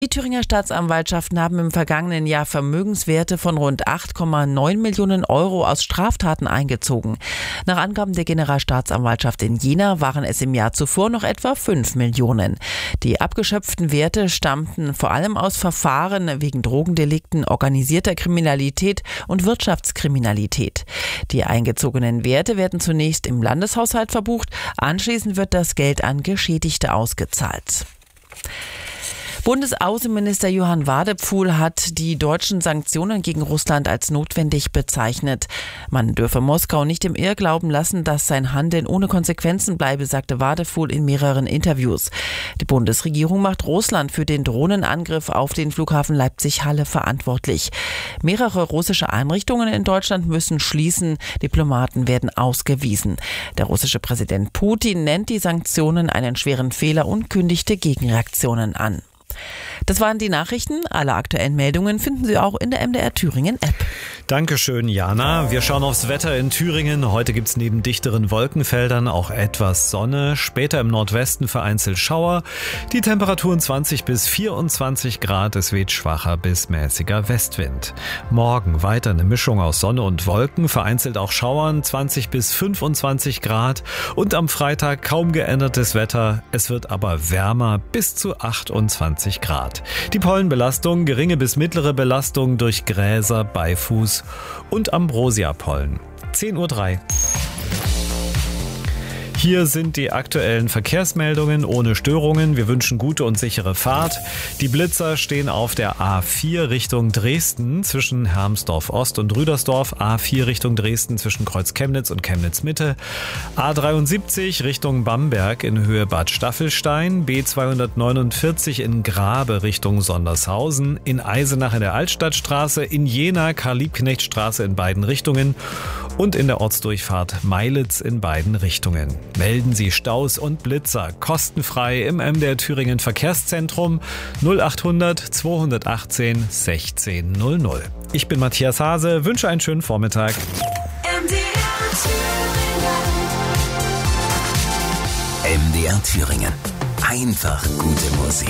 Die Thüringer Staatsanwaltschaften haben im vergangenen Jahr Vermögenswerte von rund 8,9 Millionen Euro aus Straftaten eingezogen. Nach Angaben der Generalstaatsanwaltschaft in Jena waren es im Jahr zuvor noch etwa 5 Millionen. Die abgeschöpften Werte stammten vor allem aus Verfahren wegen Drogendelikten, organisierter Kriminalität und Wirtschaftskriminalität. Die eingezogenen Werte werden zunächst im Landeshaushalt verbucht, anschließend wird das Geld an Geschädigte ausgezahlt. Bundesaußenminister Johann Wadephul hat die deutschen Sanktionen gegen Russland als notwendig bezeichnet. Man dürfe Moskau nicht im Irrglauben lassen, dass sein Handeln ohne Konsequenzen bleibe, sagte Wadephul in mehreren Interviews. Die Bundesregierung macht Russland für den Drohnenangriff auf den Flughafen Leipzig-Halle verantwortlich. Mehrere russische Einrichtungen in Deutschland müssen schließen. Diplomaten werden ausgewiesen. Der russische Präsident Putin nennt die Sanktionen einen schweren Fehler und kündigte Gegenreaktionen an. Das waren die Nachrichten. Alle aktuellen Meldungen finden Sie auch in der MDR Thüringen App. Dankeschön, Jana. Wir schauen aufs Wetter in Thüringen. Heute gibt's neben dichteren Wolkenfeldern auch etwas Sonne. Später im Nordwesten vereinzelt Schauer. Die Temperaturen 20 bis 24 Grad. Es weht schwacher bis mäßiger Westwind. Morgen weiter eine Mischung aus Sonne und Wolken. Vereinzelt auch Schauern 20 bis 25 Grad. Und am Freitag kaum geändertes Wetter. Es wird aber wärmer bis zu 28 Grad. Die Pollenbelastung, geringe bis mittlere Belastung durch Gräser, Beifuß und Ambrosia-Pollen. 10:03 Uhr. Hier sind die aktuellen Verkehrsmeldungen ohne Störungen. Wir wünschen gute und sichere Fahrt. Die Blitzer stehen auf der A4 Richtung Dresden zwischen Hermsdorf Ost und Rüdersdorf. A4 Richtung Dresden zwischen Kreuz Chemnitz und Chemnitz Mitte. A73 Richtung Bamberg in Höhe Bad Staffelstein. B249 in Grabe Richtung Sondershausen. In Eisenach in der Altstadtstraße. In Jena Karl-Liebknecht-Straße in beiden Richtungen. Und in der Ortsdurchfahrt Meilitz in beiden Richtungen. Melden Sie Staus und Blitzer kostenfrei im MDR Thüringen Verkehrszentrum 0800 218 1600. Ich bin Matthias Hase, wünsche einen schönen Vormittag. MDR Thüringen. Einfach gute Musik.